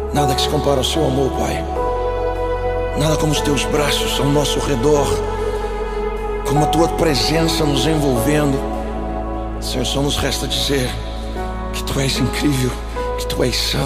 Nada que se compara ao seu amor, Pai. Nada como os teus braços ao nosso redor, como a tua presença nos envolvendo. Senhor, só nos resta dizer que tu és incrível, que tu és santo.